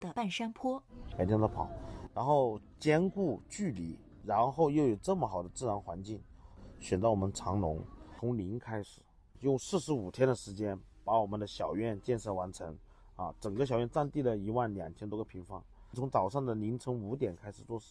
的半山坡。 每天都跑，然后兼顾距离，然后又有这么好的自然环境，选择我们长隆，从零开始，用45天的时间把我们的小院建设完成整个小院占地了12000多个平方，从早上的凌晨5点开始做事。